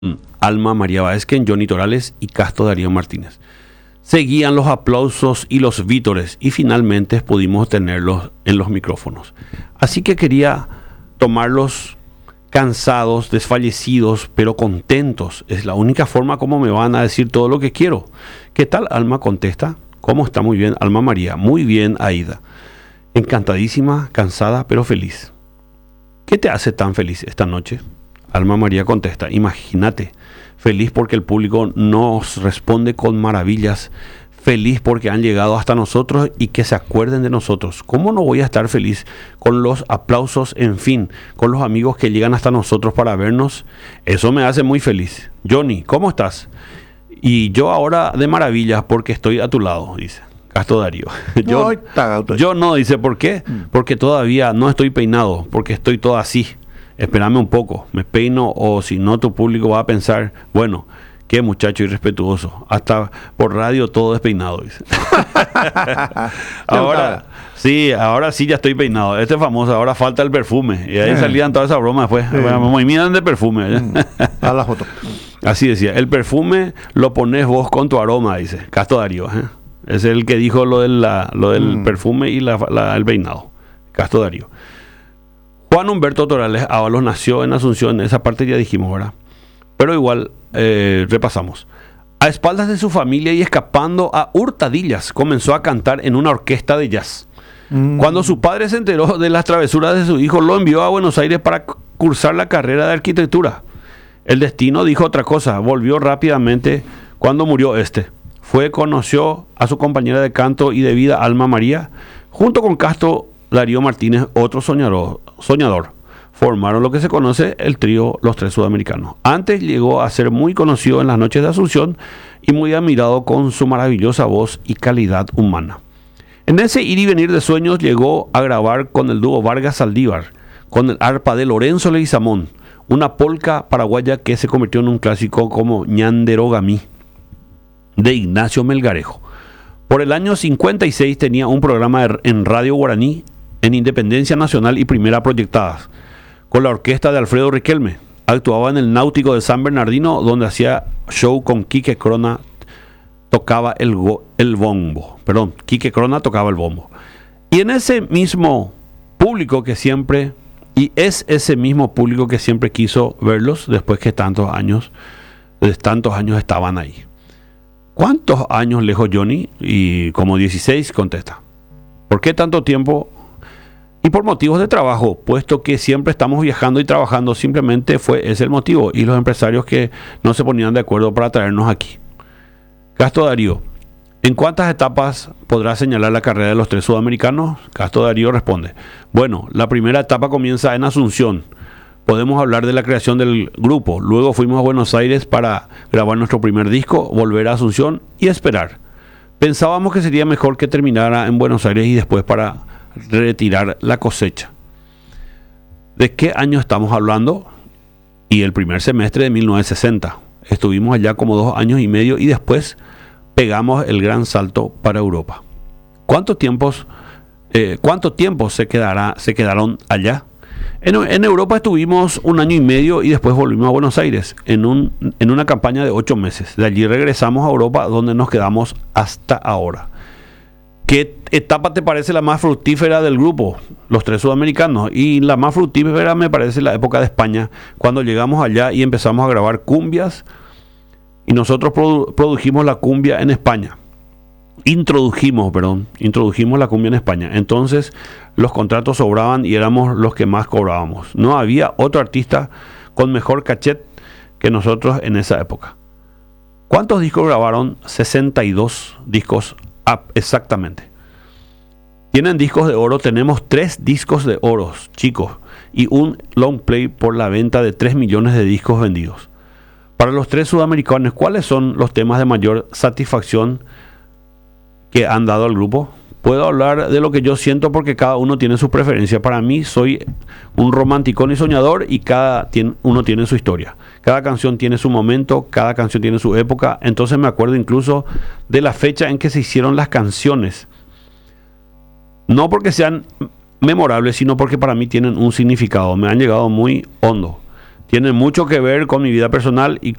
Alma María Baezken, Johnny Torales y Casto Darío Martínez. Seguían los aplausos y los vítores y finalmente pudimos tenerlos en los micrófonos. Así que quería tomarlos cansados, desfallecidos, pero contentos. Es la única forma como me van a decir todo lo que quiero. ¿Qué tal, Alma? Contesta. ¿Cómo está? Muy bien, Alma María. Muy bien, Aida. Encantadísima, cansada, pero feliz. ¿Qué te hace tan feliz esta noche? Alma María contesta, imagínate, feliz porque el público nos responde con maravillas, feliz porque han llegado hasta nosotros y que se acuerden de nosotros. ¿Cómo no voy a estar feliz con los aplausos, en fin, con los amigos que llegan hasta nosotros para vernos? Eso me hace muy feliz. Johnny, ¿cómo estás? Y yo ahora de maravillas porque estoy a tu lado, dice Casto Darío. Yo no, dice, ¿por qué? Porque todavía no estoy peinado, porque estoy todo así. Espérame un poco, me peino o si no tu público va a pensar, bueno, qué muchacho irrespetuoso, hasta por radio todo despeinado, dice. ahora sí ya estoy peinado, este es famoso, ahora falta el perfume, y ahí salían todas esas bromas después, me miran de perfume. A la foto. Así decía, el perfume lo pones vos con tu aroma, dice Casto Darío, es el que dijo lo del perfume y el peinado, Casto Darío. Juan Humberto Torales Ábalos nació en Asunción, esa parte ya dijimos, ¿verdad? Pero igual repasamos. A espaldas de su familia y escapando a hurtadillas, comenzó a cantar en una orquesta de jazz. Cuando su padre se enteró de las travesuras de su hijo, lo envió a Buenos Aires para cursar la carrera de arquitectura. El destino dijo otra cosa, volvió rápidamente cuando murió este. Conoció a su compañera de canto y de vida, Alma María, junto con Casto Darío Martínez, otro soñador. Formaron lo que se conoce el trío Los Tres Sudamericanos. Antes llegó a ser muy conocido en las noches de Asunción y muy admirado con su maravillosa voz y calidad humana. En ese ir y venir de sueños llegó a grabar con el dúo Vargas Saldívar, con el arpa de Lorenzo Leguizamón, una polca paraguaya que se convirtió en un clásico como Ñanderogami, de Ignacio Melgarejo. Por el año 56 tenía un programa en Radio Guaraní, en Independencia Nacional y Primera Proyectadas, con la orquesta de Alfredo Riquelme. Actuaba en el Náutico de San Bernardino, donde hacía show con Quique Crona, tocaba el bombo. Quique Crona tocaba el bombo. Y en ese mismo público que siempre, y es ese mismo público que siempre quiso verlos después que tantos años estaban ahí. ¿Cuántos años lejos, Johnny? Y como 16, contesta. ¿Por qué tanto tiempo? Y por motivos de trabajo, puesto que siempre estamos viajando y trabajando, simplemente ese el motivo. Y los empresarios que no se ponían de acuerdo para traernos aquí. Casto Darío, ¿en cuántas etapas podrá señalar la carrera de los tres sudamericanos? Casto Darío responde, bueno, la primera etapa comienza en Asunción. Podemos hablar de la creación del grupo. Luego fuimos a Buenos Aires para grabar nuestro primer disco, volver a Asunción y esperar. Pensábamos que sería mejor que terminara en Buenos Aires y después para retirar la cosecha. ¿De qué año estamos hablando? Y el primer semestre de 1960. Estuvimos allá como 2 años y medio y después pegamos el gran salto para Europa. ¿Cuánto tiempo se quedaron allá? En Europa estuvimos 1 año y medio y después volvimos a Buenos Aires en una campaña de 8 meses. De allí regresamos a Europa, donde nos quedamos hasta ahora. ¿Qué etapa te parece la más fructífera del grupo? Los tres sudamericanos. Y la más fructífera me parece la época de España, cuando llegamos allá y empezamos a grabar cumbias. Y nosotros produjimos la cumbia en España. Introdujimos la cumbia en España. Entonces los contratos sobraban y éramos los que más cobrábamos. No había otro artista con mejor cachet que nosotros en esa época. ¿Cuántos discos grabaron? 62 discos exactamente. Tienen discos de oro. Tenemos 3 discos de oro, chicos, y un long play por la venta de 3 millones de discos vendidos. Para los tres sudamericanos, ¿cuáles son los temas de mayor satisfacción que han dado al grupo? Puedo hablar de lo que yo siento porque cada uno tiene su preferencia. Para mí soy un romanticón y soñador y uno tiene su historia. Cada canción tiene su momento, cada canción tiene su época. Entonces me acuerdo incluso de la fecha en que se hicieron las canciones. No porque sean memorables, sino porque para mí tienen un significado. Me han llegado muy hondo. tienen mucho que ver con mi vida personal y